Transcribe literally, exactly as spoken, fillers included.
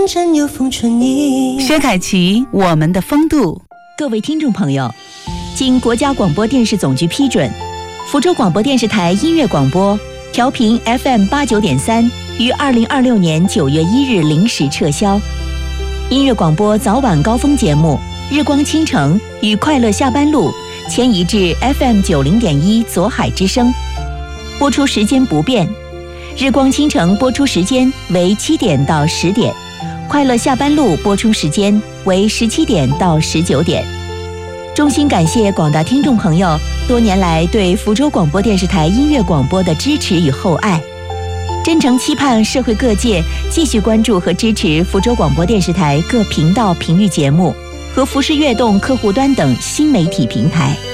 真有风春意。 薛凯琪，我们的风度。 各位听众朋友，经国家广播电视总局批准，福州广播电视台音乐广播调频 F M 八九点三于二零二六年九月一日零时撤销。音乐广播早晚高峰节目《日光倾城》与《快乐下班路》迁移至 F M 九零点一左海之声，播出时间不变。日光倾城播出时间为七点到十点，快乐下班路播出时间为十七点到十九点。衷心感谢广大听众朋友多年来对福州广播电视台音乐广播的支持与厚爱，真诚期盼社会各界继续关注和支持福州广播电视台各频道频率节目和福士悦动客户端等新媒体平台。